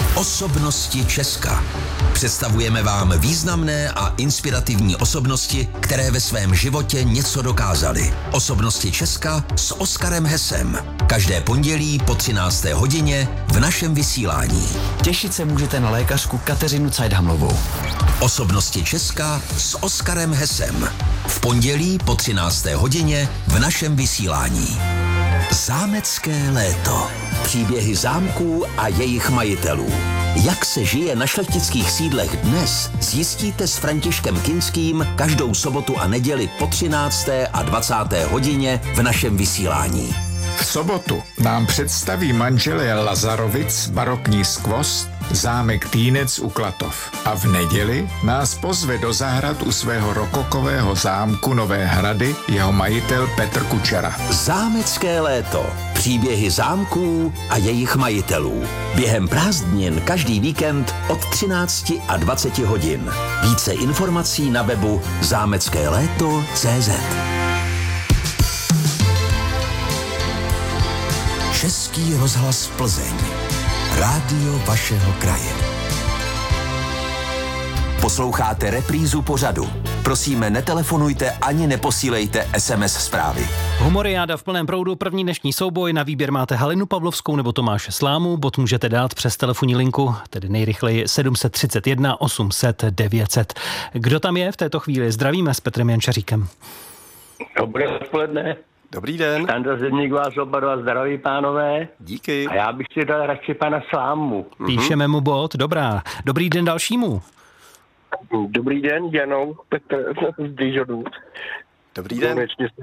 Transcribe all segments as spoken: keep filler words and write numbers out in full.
Osobnosti Česka. Představujeme vám významné a inspirativní osobnosti, které ve svém životě něco dokázaly. Osobnosti Česka s Oskarem Hesem. Každé pondělí po třinácté hodině v našem vysílání. Těšit se můžete na lékařku Kateřinu Cajdhamlovou. Osobnosti Česka s Oskarem Hesem. V pondělí po třinácté hodině v našem vysílání. Zámecké léto. Příběhy zámků a jejich majitelů. Jak se žije na šlechtických sídlech dnes, zjistíte s Františkem Kinským každou sobotu a neděli po třinácté a dvacáté hodině v našem vysílání. V sobotu nám představí manželé Lazarovic barokní skvost zámek Týnec u Klatov. A v neděli nás pozve do zahrad u svého rokokového zámku Nové Hrady jeho majitel Petr Kučera. Zámecké léto. Příběhy zámků a jejich majitelů. Během prázdnin každý víkend od třinácti a dvaceti hodin. Více informací na webu zámecké léto tečka cé zet. Český rozhlas Plzeň. Rádio vašeho kraje. Posloucháte reprízu pořadu. Prosíme, netelefonujte ani neposílejte es em es zprávy. Humoriáda v plném proudu, první dnešní souboj. Na výběr máte Halinu Pavlovskou nebo Tomáše Slámu. Bod můžete dát přes telefonní linku, tedy nejrychleji sedm set třicet jedna osm set devět set. Kdo tam je v této chvíli? Zdravíme s Petrem Jančaříkem. Dobré odpoledne. Dobrý den. Standa Zedník vás oba dva zdraví, pánové. Díky. A já bych si dal radši pana Slámu. Píšeme mu bod, dobrá. Dobrý den dalšímu. Dobrý den, Janou, Petr z Dižonu. Dobrý den.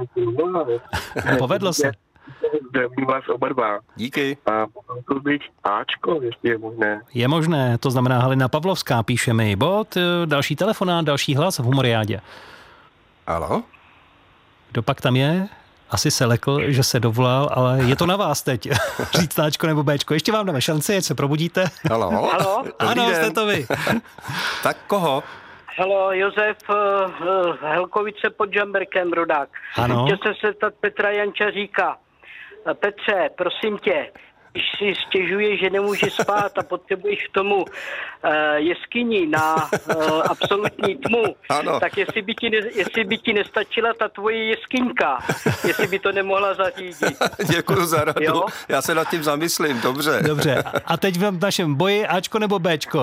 Povedlo se. Zdravím vás oba dva. Díky. A to bych Ačko, jestli je možné. Je možné, to znamená Halina Pavlovská, píše mi bod, další telefonát, další hlas v Humoriádě. Haló? Kdo pak tam je? Asi se lekl, že se dovolal, ale je to na vás teď. Říct Ačko nebo Béčko. Ještě vám dáme šanci, ať se probudíte. Haló? Haló? Ano, jste to vy. Tak koho? Haló, Josef uh, Helkovice pod Žamberkem, rodák. Ano. Chtěl jsem se zeptat Petra Jančaříka. Petře, prosím tě, když si stěžuje, že nemůže spát a potřebuješ k tomu uh, jeskyni na uh, absolutní tmu, ano. Tak jestli by, ti ne, jestli by ti nestačila ta tvoje jeskyňka, jestli by to nemohla zařídit. Děkuji za radu. Jo? Já se nad tím zamyslím, dobře. Dobře, a teď v našem boji Ačko nebo Béčko?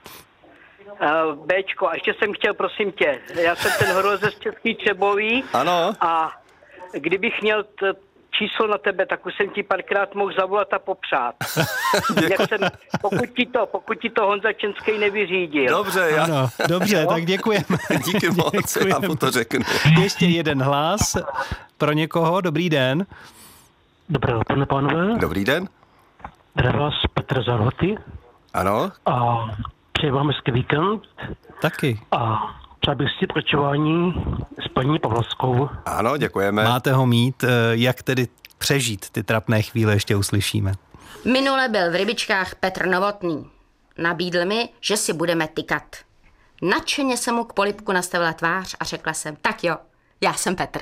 Uh, Béčko, a ještě jsem chtěl, prosím tě, já jsem ten horolezec z Český Třebový. Ano. A kdybych měl t- číslo na tebe, tak už jsem ti párkrát mohl zavolat a popřát. Jak jsem, pokud, ti to, pokud ti to Honza Čenský nevyřídil. Dobře, já... Ano, dobře, tak děkujeme. Díky moc, já mu to řeknu. Ještě jeden hlas pro někoho, dobrý den. Dobré odpoledne, pánové. Dobrý den. Zdravím vás Petr Zarhoty. Ano. A přeji vám hezký víkend. Taky. A přál bych si pokračování s paní Pavlovskou. Ano, děkujeme. Máte ho mít, jak tedy přežít ty trapné chvíle, ještě uslyšíme. Minule byl v Rybičkách Petr Novotný. Nabídl mi, že si budeme tykat. Nadšeně jsem mu k polibku nastavila tvář a řekla jsem, tak jo, já jsem Petr.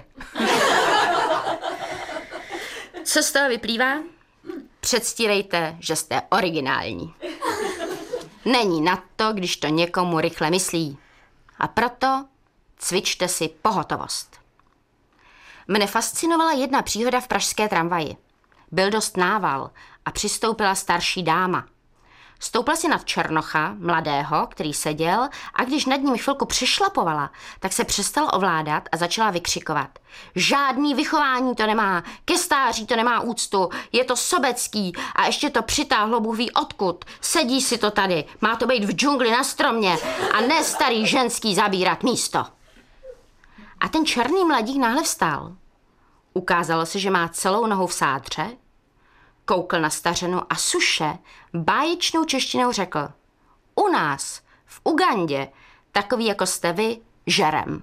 Co z toho vyplývá? Předstírejte, že jste originální. Není na to, když to někomu rychle myslí. A proto cvičte si pohotovost. Mne fascinovala jedna příhoda v pražské tramvaji. Byl dost nával a přistoupila starší dáma. Stoupla si nad Černocha, mladého, který seděl, a když nad ním chvilku přešlapovala, tak se přestal ovládat a začala vykřikovat. Žádný vychování to nemá, ke stáří to nemá úctu, je to sobecký a ještě to přitáhlo Bůh ví odkud. Sedí si to tady, má to být v džungli na stromě a ne starý ženský zabírat místo. A ten černý mladík náhle vstal. Ukázalo se, že má celou nohu v sádře, koukl na stařenu a suše báječnou češtinou řekl: u nás, v Ugandě, takový jako jste vy, žerem.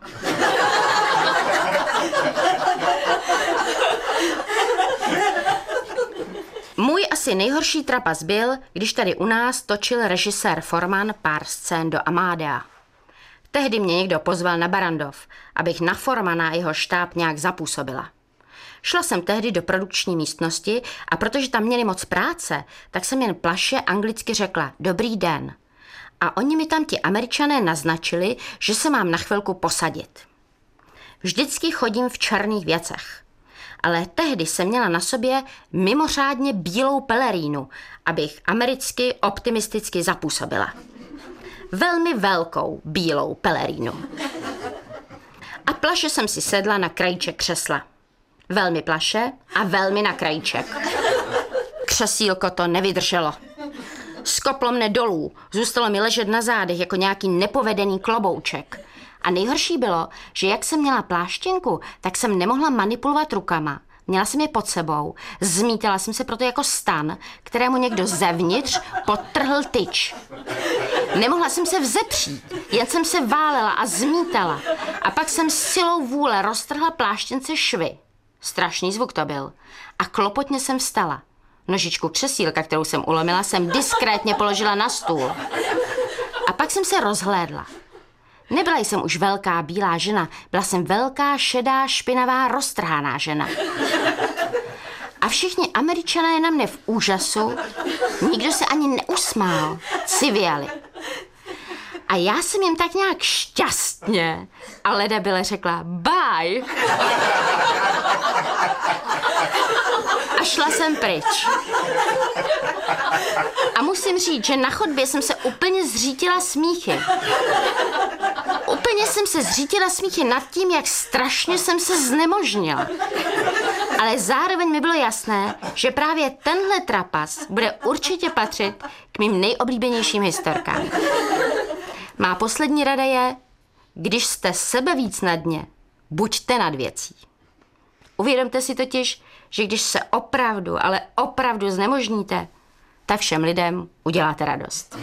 Můj asi nejhorší trapas byl, když tady u nás točil režisér Forman pár scén do Amadea. Tehdy mě někdo pozval na Barandov, abych na Formana a jeho štáb nějak zapůsobila. Šla jsem tehdy do produkční místnosti a protože tam měli moc práce, tak jsem jen plaše anglicky řekla dobrý den. A oni mi tam ti Američané naznačili, že se mám na chvilku posadit. Vždycky chodím v černých věcech. Ale tehdy jsem měla na sobě mimořádně bílou pelerínu, abych americky optimisticky zapůsobila. Velmi velkou bílou pelerínu. A plaše jsem si sedla na krajíček křesla. Velmi plaše a velmi na krajíček. Křesílko to nevydrželo. Skoplo mne dolů, zůstalo mi ležet na zádech jako nějaký nepovedený klobouček. A nejhorší bylo, že jak jsem měla pláštěnku, tak jsem nemohla manipulovat rukama. Měla jsem je pod sebou, zmítala jsem se proto jako stan, kterému někdo zevnitř podtrhl tyč. Nemohla jsem se vzepřít, jen jsem se válela a zmítala. A pak jsem silou vůle roztrhla pláštěnce švy. Strašný zvuk to byl. A klopotně jsem vstala. Nožičku křesílka, kterou jsem ulomila, jsem diskrétně položila na stůl. A pak jsem se rozhlédla. Nebyla jsem už velká bílá žena, byla jsem velká, šedá, špinavá, roztrhaná žena. A všichni Američané na mne v úžasu, nikdo se ani neusmál, civěli. A já jsem jim tak nějak šťastně a ledabyle řekla bye. A šla jsem pryč. A musím říct, že na chodbě jsem se úplně zřítila smíchy. Úplně jsem se zřítila smíchy nad tím, jak strašně jsem se znemožnila. Ale zároveň mi bylo jasné, že právě tenhle trapas bude určitě patřit k mým nejoblíbenějším historkám. Má poslední rada je, když jste sebe víc na dně, buďte nad věcí. Uvědomte si totiž, že když se opravdu, ale opravdu znemožníte, tak všem lidem uděláte radost.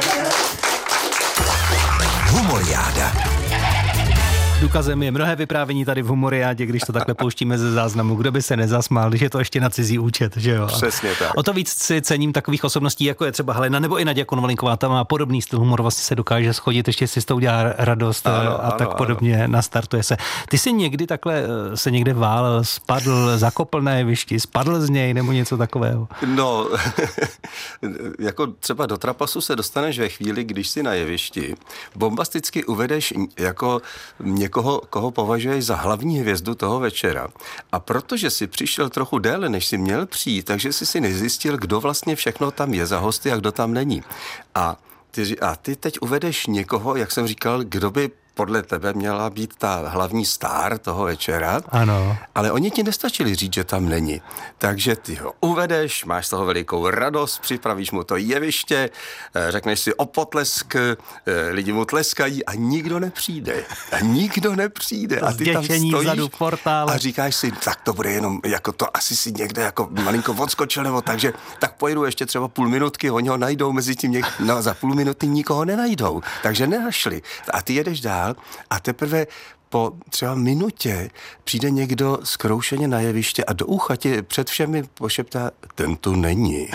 Humoriáda. Důkazem je mnohé vyprávění tady v Humoriádě, když to takhle pouštíme ze záznamu. Kdo by se nezasmál, když je to ještě na cizí účet, že jo? Přesně tak. O to víc si cením takových osobností, jako je třeba Helena nebo i Naděja Konvalinková, ta má podobný styl humoru, vlastně se dokáže schodit, ještě si s tou dělá radost ano, a ano, tak podobně, ano. Nastartuje se. Ty jsi někdy takhle se někde válel, spadl, zakopl na jevišti, spadl z něj nebo něco takového? No, jako třeba do trapasu se dostaneš ve chvíli, když si na jevišti bombasticky uvedeš jako někoho, koho považuješ za hlavní hvězdu toho večera. A protože si přišel trochu déle, než si měl přijít, takže jsi si nezjistil, kdo vlastně všechno tam je za hosty a kdo tam není. A ty, a ty teď uvedeš někoho, jak jsem říkal, kdo by podle tebe měla být ta hlavní star toho večera. Ano. Ale oni ti nestačili říct, že tam není. Takže ty ho uvedeš, máš z toho velikou radost, připravíš mu to jeviště, řekneš si o potlesk, lidi mu tleskají a nikdo nepřijde. A nikdo nepřijde. A ty tam stojíš a říkáš si, tak to bude jenom, jako to asi si někde jako malinko odskočil, nebo takže, tak pojedu ještě třeba půl minutky, oni ho najdou mezi tím někde, no za půl minuty nikoho nenajdou. Takže nenašli. A ty jedeš dál a teprve po třeba minutě přijde někdo zkroušeně na jeviště a do ucha ti před všemi pošeptá, ten tu není.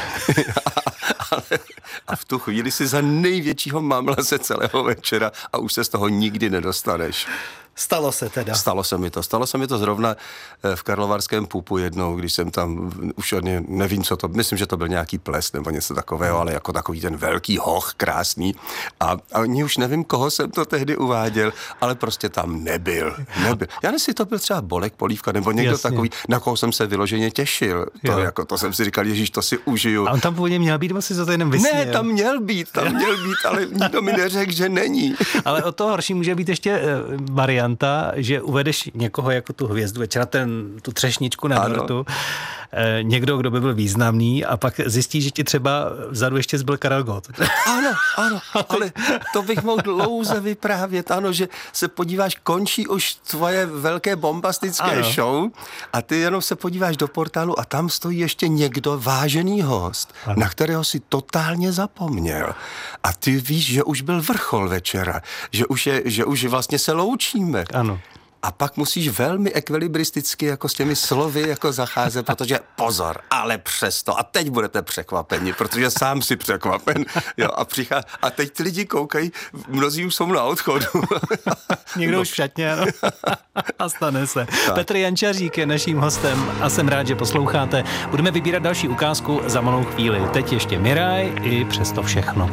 A v tu chvíli si za největšího mamlase celého večera a už se z toho nikdy nedostaneš. Stalo se teda. Stalo se mi to. Stalo se mi to zrovna v Karlovarském Pupu jednou, když jsem tam, už nevím, co to, myslím, že to byl nějaký ples nebo něco takového, ale jako takový ten velký hoch, krásný. A, a oni už nevím, koho jsem to tehdy uváděl, ale prostě tam nebyl. nebyl. Já nevím, jestli to byl třeba Bolek Polívka nebo někdo Jasně. takový, na koho jsem se vyloženě těšil. To, jako, to jsem si říkal, ježíš, to si užiju. A on tam původně měl být, vlastně za to jenom vysněl. Ne, tam měl být, tam měl být, ale nikdo mi neřekl, že není. Ale o to horší může být ještě varianta, že uvedeš někoho jako tu hvězdu večera, ten, tu třešničku na dortu, e, někdo, kdo by byl významný a pak zjistí, že ti třeba vzadu ještě zbyl Karel Gott. Ano, ano, ale to bych mohl dlouze vyprávět, ano, že se podíváš, končí už tvoje velké bombastické ano. show a ty jenom se podíváš do portálu a tam stojí ještě někdo, vážený host, ano. na kterého si totálně zapomněl. A ty víš, že už byl vrchol večera, že už, je, že už vlastně se loučíme. Ano. a pak musíš velmi ekvilibristicky jako s těmi slovy jako zacházet, protože pozor, ale přesto, a teď budete překvapeni, protože sám si překvapen, jo, a přichází, a teď ty lidi koukají, mnozí už jsou na odchodu. Někdo no. už v šatně, ano. A stane se. Tak. Petr Jančařík je naším hostem a jsem rád, že posloucháte. Budeme vybírat další ukázku za malou chvíli. Teď ještě Miraj i přesto všechno.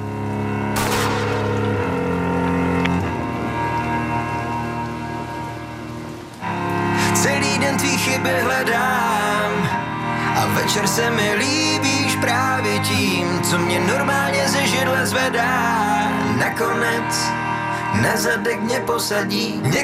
Celý den tvý chyby hledám a večer se mi líbíš právě tím, co mě normálně ze židle zvedá. Nakonec na zadek mě posadí.